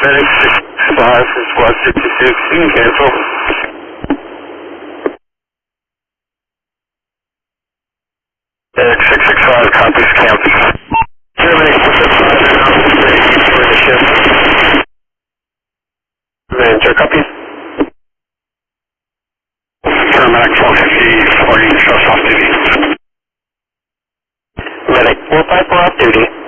Medic 65 from Squad 66, you can cancel. Medic 665 copies campus. Germany 665 for the ship. Manager, copy. Paramedic 450 for you, show off duty. Medic 454 off duty.